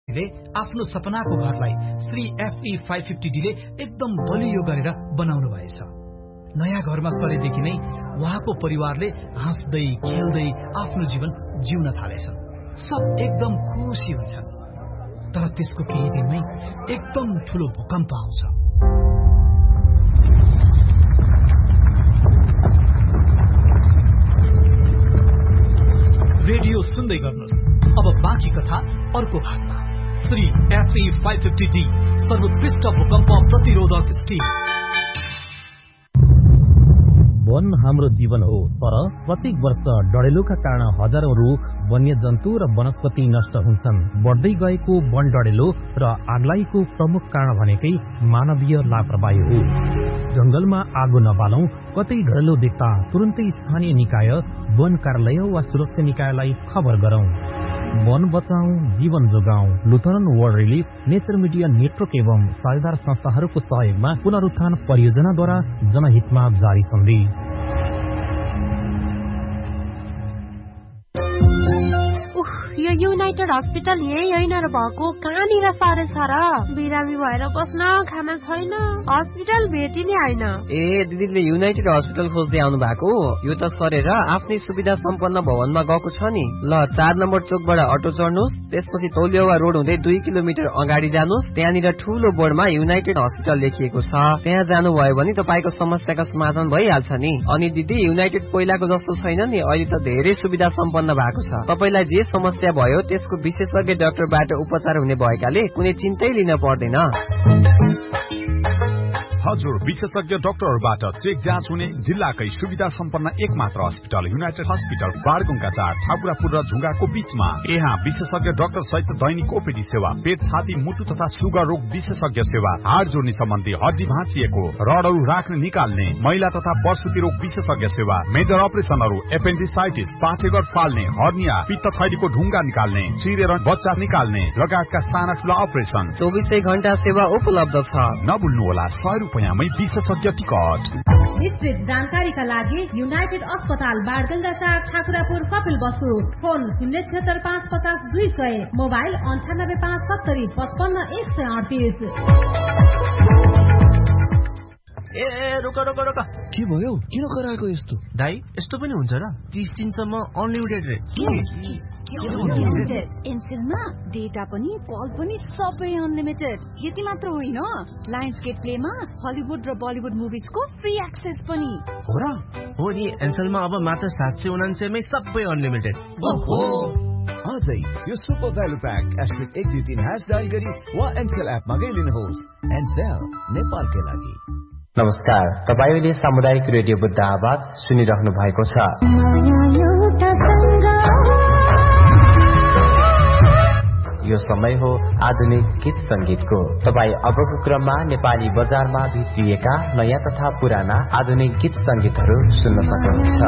आफ्नो सपनाको घरलाई श्री FE 550D ले एकदम बलियो गरेर बनाउनु भएछ। नयाँ घरमा सरेदेखि नै उहाँको परिवारले हाँस्दै खेल्दै आफ्नो जीवन जिउन थालेछन्। सब एकदम खुसी हुन्छन्। तर त्यसको केही दिनमै एकदम ठूलो भूकम्प आउँछ। रेडियो सुन्दै गर्नुहोस्। अब बाँकी कथा अर्को भागमा। श्री FE 550D सर्वोत्कृष्ट भूकम्प प्रतिरोधक स्टिल। वन हाम्रो जीवन हो, तर प्रत्येक वर्ष डढेलोका कारण हजारौं रुख, वन्यजन्तु र वनस्पति नष्ट हुन्छन्। बढ्दै गएको वन डढेलो र आगलागीको प्रमुख कारण भनेकै मानवीय लापरवाही हो। जंगलमा आगो नबालौं, कतै डढेलो देख्दा तुरन्तै स्थानीय निकाय, वन कार्यालय वा सुरक्षा निकायलाई खबर गरौं। वन बचाऊ, जीवन जोगाऊ। Lutheran world relief, nature media network एवं साझेदार संस्थाहरूको सहयोगमा पुनरुत्थान परियोजनाद्वारा जनहितमा जारी सन्देश। यो युनाइटेड हस्पिटल यही होइन र भएको, कहाँनिर सारे छ र? बिरामी भएर बस्न खाना छैन, हस्पिटल भेटिने होइन। ए दिदीले युनाइटेड हस्पिटल खोज्दै आउनु भएको? यो त सरेर आफ्नै सुविधा सम्पन्न भवनमा गएको छ नि। ल 4 नम्बर चोकबाट अटो चढ्नुहोस्, त्यसपछि तौलिया रोड हुँदै 2 किलोमिटर अगाडि जानुहोस्। त्यहाँनिर ठूलो बोर्डमा युनाइटेड हस्पिटल लेखिएको छ। त्यहाँ जानुभयो भने तपाईको समस्याको समाधान भइहाल्छ नि। अनि दिदी युनाइटेड पहिलाको जस्तो छैन नि, अहिले त धेरै सुविधा सम्पन्न भएको छ। तपाईलाई जे समस्या भयो त्यसको विशेषज्ञ डाक्टरबाट उपचार हुने भएकाले कुनै चिन्तै लिन पर्दैन। हजुर, विशेषज्ञ डाक्टरबाट चेक जाँच हुने जिल्लाकै सुविधा सम्पन्न एकमात्र अस्पताल युनाइटेड हस्पिटल, बारगुङका 4, ठाकुरापुर र झुङ्गाको बीचमा। यहाँ विशेषज्ञ डाक्टर सहित दैनिक ओपीडी सेवा, पेट, छाती, मुटु तथा सुगर रोग विशेषज्ञ सेवा, हाड जोड्ने सम्बन्धी, हड्डी भाँचिएको, रडहरू राख्ने निकाल्ने, महिला तथा प्रसुति रोग विशेषज्ञ सेवा, मेजर अपरेसनहरू, एपेन्डिसाइटिस, पाठेघर फाल्ने, हर्निया, पित्त थैलीको ढुङ्गा निकाल्ने, चिरेर बच्चा निकाल्ने लगायतका साना ठूला अपरेसन 24 घण्टा सेवा उपलब्ध छ। नभुल्नुहोला, 100 रुपैयाँमै विशेषज्ञ टिकट। विस्तृत जानकारीका लागि युनाइटेड अस्पताल, बारगंगा 4, ठाकुरापुर, कपिलवस्तु। Phone 076550200, mobile 9857 55 138। ए रोक रोक रोक, के भयो? किन कराएको यस्तो? दाइ यस्तो पनि हुन्छ र? 30 दिनसम्म अनलिमिटेड रे। एनसेलमा डेटा पनि कल पनि सबै अनलिमिटेड। यति मात्र होइन, लायन्सगेट प्लेमा हलिउड र बलिउड मुभिजको फ्री एक्सेस पनि हो र? हो नि, एनसेलमा अब मात्र 799 मै सबै अनलिमिटेड। ओहो, आजै यो सुपर भ्यालु प्याक *123# डायल गरी वा एनसेल एपमा गई लिनुहोस्। एनसेल, नेपालकै लागि। नमस्कार, तपाईले सामुदायिक रेडियो बुद्ध आवाज सुनिरहनु भएको छ। यो समय हो आधुनिक गीत संगीतको। तपाई अबको क्रममा नेपाली बजारमा भित्रिएका नयाँ तथा पुराना आधुनिक गीत संगीतहरू सुन्न सक्नुहुन्छ।